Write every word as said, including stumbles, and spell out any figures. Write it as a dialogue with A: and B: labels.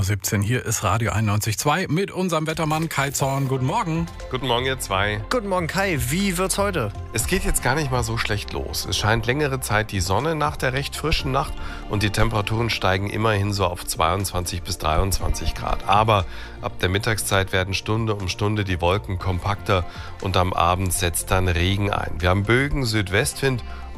A: Uhr siebzehn. Hier ist Radio einundneunzig Komma zwei mit unserem Wettermann Kai Zorn. Guten Morgen.
B: Guten Morgen, ihr zwei.
C: Guten Morgen, Kai. Wie wird's heute?
B: Es geht jetzt gar nicht mal so schlecht los. Es scheint längere Zeit die Sonne nach der recht frischen Nacht und die Temperaturen steigen immerhin so auf zweiundzwanzig bis dreiundzwanzig Grad. Aber ab der Mittagszeit werden Stunde um Stunde die Wolken kompakter und am Abend setzt dann Regen ein. Wir haben Bögen, Südwestwind